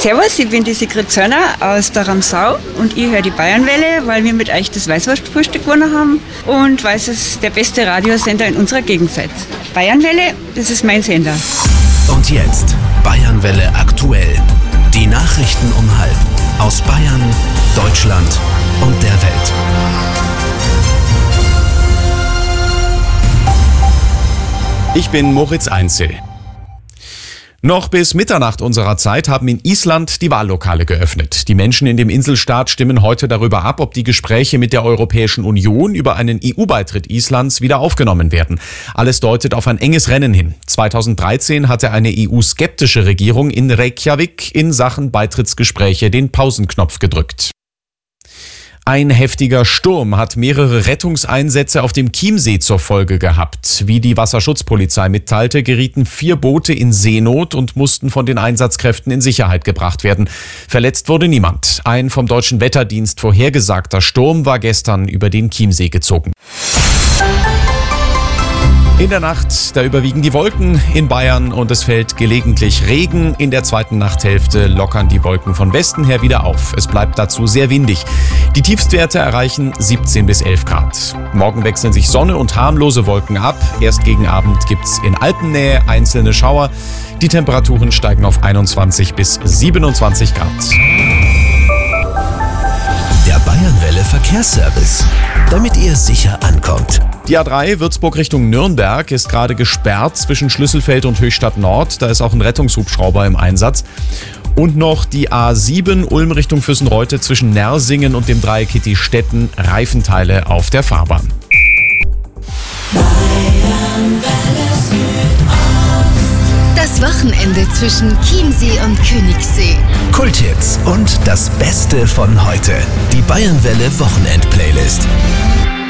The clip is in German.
Servus, ich bin die Sigrid Zörner aus der Ramsau und ich höre die Bayernwelle, weil wir mit euch das Weißwurstfrühstück gewonnen haben und weil es der beste Radiosender in unserer Gegend seid. Bayernwelle, das ist mein Sender. Und jetzt Bayernwelle aktuell. Die Nachrichten um 12:30 aus Bayern, Deutschland und der Welt. Ich bin Moritz Einzel. Noch bis Mitternacht unserer Zeit haben in Island die Wahllokale geöffnet. Die Menschen in dem Inselstaat stimmen heute darüber ab, ob die Gespräche mit der Europäischen Union über einen EU-Beitritt Islands wieder aufgenommen werden. Alles deutet auf ein enges Rennen hin. 2013 hatte eine EU-skeptische Regierung in Reykjavik in Sachen Beitrittsgespräche den Pausenknopf gedrückt. Ein heftiger Sturm hat mehrere Rettungseinsätze auf dem Chiemsee zur Folge gehabt. Wie die Wasserschutzpolizei mitteilte, gerieten 4 Boote in Seenot und mussten von den Einsatzkräften in Sicherheit gebracht werden. Verletzt wurde niemand. Ein vom Deutschen Wetterdienst vorhergesagter Sturm war gestern über den Chiemsee gezogen. In der Nacht, da überwiegen die Wolken in Bayern und es fällt gelegentlich Regen. In der zweiten Nachthälfte lockern die Wolken von Westen her wieder auf. Es bleibt dazu sehr windig. Die Tiefstwerte erreichen 17 bis 11 Grad. Morgen wechseln sich Sonne und harmlose Wolken ab. Erst gegen Abend gibt's in Alpennähe einzelne Schauer. Die Temperaturen steigen auf 21 bis 27 Grad. Der Bayernwelle Verkehrsservice, damit ihr sicher ankommt. Die A3 Würzburg Richtung Nürnberg ist gerade gesperrt zwischen Schlüsselfeld und Höchstadt Nord. Da ist auch ein Rettungshubschrauber im Einsatz. Und noch die A7 Ulm Richtung Füssenreute zwischen Nersingen und dem Dreieck Stetten, Reifenteile auf der Fahrbahn. Das Wochenende zwischen Chiemsee und Königssee. Kulthits und das Beste von heute. Die Bayernwelle Wochenend-Playlist.